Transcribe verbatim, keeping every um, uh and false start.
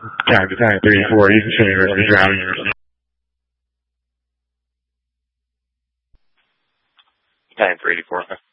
Time to time, three four, you can show me the ground. Time for eighty-four.